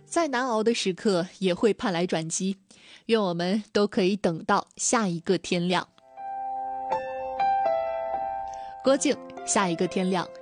再难熬的时刻也会盼来转机，愿我们都可以等到下一个天亮。郭靖，下一个天亮，